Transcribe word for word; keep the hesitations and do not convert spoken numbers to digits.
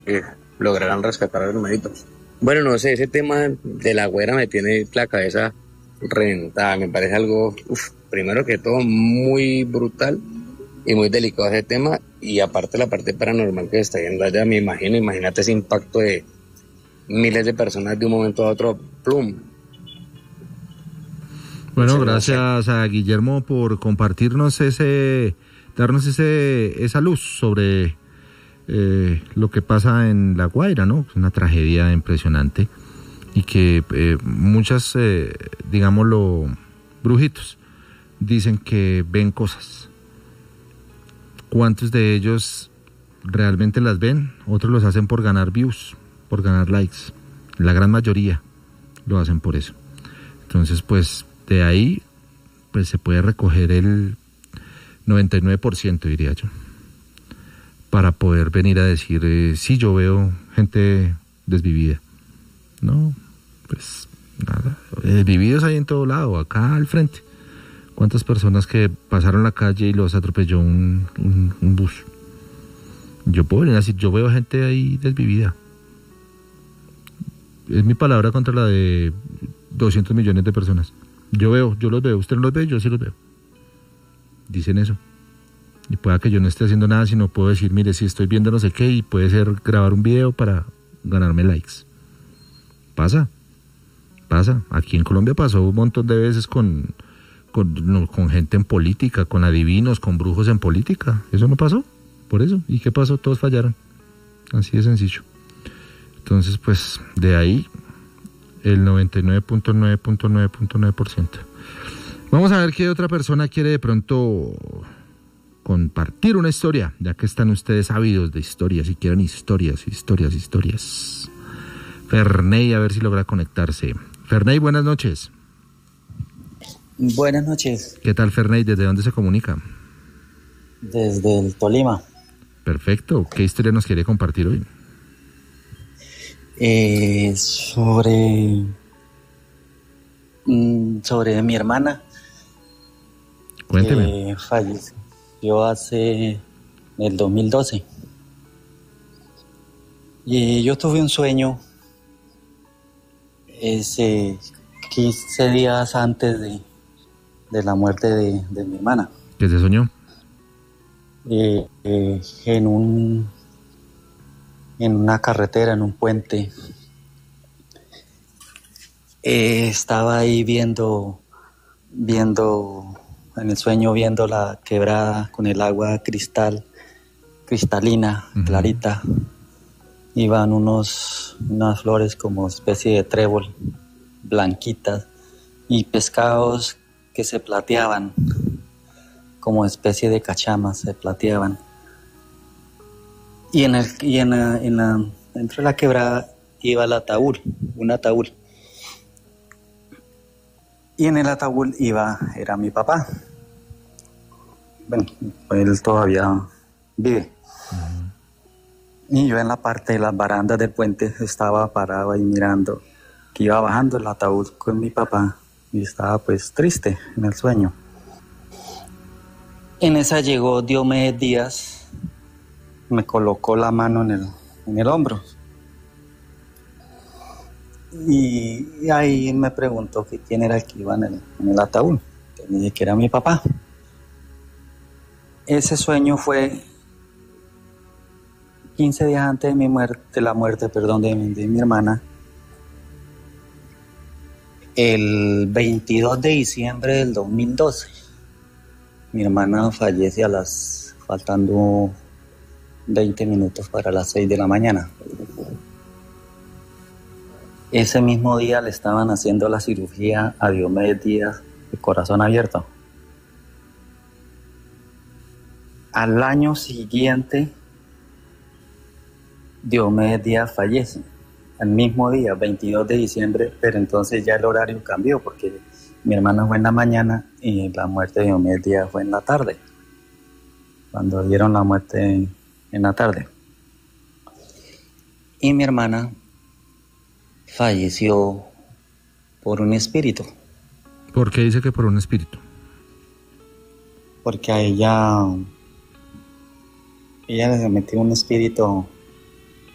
que lograran rescatar al hermanito. Bueno, no sé, ese tema de la güera me tiene la cabeza reventada, me parece algo, uf, primero que todo, muy brutal y muy delicado ese tema, y aparte la parte paranormal que se está viendo allá, me imagino, imagínate ese impacto de miles de personas de un momento a otro, plum. Bueno, entonces, gracias no sé. a Guillermo por compartirnos ese, darnos ese, esa luz sobre eh, lo que pasa en La Guaira, ¿no? Es una tragedia impresionante y que eh, muchas, eh, digámoslo, brujitos dicen que ven cosas. ¿Cuántos de ellos realmente las ven? Otros los hacen por ganar views, por ganar likes. La gran mayoría lo hacen por eso. Entonces, pues, de ahí pues se puede recoger el noventa y nueve por ciento, diría yo, para poder venir a decir, eh, sí, yo veo gente desvivida. No, pues nada, desvividos hay en todo lado, acá al frente. ¿Cuántas personas que pasaron la calle y los atropelló un, un, un bus? Yo puedo venir a decir, yo veo gente ahí desvivida. Es mi palabra contra la de doscientos millones de personas. Yo veo, yo los veo, usted no los ve, yo sí los veo. Dicen eso. Y pueda que yo no esté haciendo nada, sino puedo decir, mire, si estoy viendo no sé qué, y puede ser grabar un video para ganarme likes. Pasa, pasa. Aquí en Colombia pasó un montón de veces con, con, no, con gente en política, con adivinos, con brujos en política. Eso no pasó, por eso. ¿Y qué pasó? Todos fallaron. Así de sencillo. Entonces, pues, de ahí el noventa y nueve punto nueve punto nueve punto nueve por ciento. Vamos a ver qué otra persona quiere de pronto compartir una historia, ya que están ustedes ávidos de historias y quieren historias, historias, historias. Ferney, a ver si logra conectarse. Ferney, buenas noches. Buenas noches. ¿Qué tal, Ferney? ¿Desde dónde se comunica? Desde el Tolima. Perfecto. ¿Qué historia nos quiere compartir hoy? Eh, sobre sobre mi hermana. Cuénteme. Que falleció hace el dos mil doce. Y yo tuve un sueño ese quince días antes de, de la muerte de, de mi hermana. ¿Qué se soñó? Eh, eh, en un en una carretera, en un puente. Eh, estaba ahí viendo, viendo, en el sueño viendo la quebrada con el agua cristal, cristalina, uh-huh. clarita. Iban unos, unas flores como especie de trébol, blanquitas, y pescados que se plateaban, como especie de cachamas, se plateaban. Y en el y en la, en la dentro de la quebrada iba el ataúd, un ataúd. Y en el ataúd iba, era mi papá. Bueno, él todavía vive. Uh-huh. Y yo en la parte de las barandas del puente estaba parado ahí mirando que iba bajando el ataúd con mi papá y estaba pues triste en el sueño. En esa llegó Diomedes Díaz. Me colocó la mano en el, en el hombro. Y, y ahí me preguntó que quién era el que iba en el, en el ataúd. Que me dije que era mi papá. Ese sueño fue quince días antes de mi muerte, de la muerte, perdón, de, de mi hermana. El veintidós de diciembre del dos mil doce. Mi hermana fallece a las, faltando veinte minutos para las seis de la mañana. Ese mismo día le estaban haciendo la cirugía a Diomedes Díaz de corazón abierto. Al año siguiente, Diomedes Díaz fallece. El mismo día, veintidós de diciembre, pero entonces ya el horario cambió porque mi hermana fue en la mañana y la muerte de Diomedes Díaz fue en la tarde. Cuando dieron la muerte en la tarde. Y mi hermana falleció por un espíritu. ¿Por qué dice que por un espíritu? Porque a ella ella le metió un espíritu